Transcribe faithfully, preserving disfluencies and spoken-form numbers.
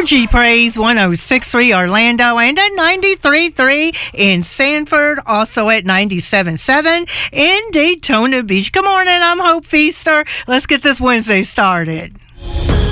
Country Praise one oh six point three Orlando and at ninety-three point three in Sanford, also at ninety-seven point seven in Daytona Beach. Good morning, I'm Hope Feaster. Let's get this Wednesday started.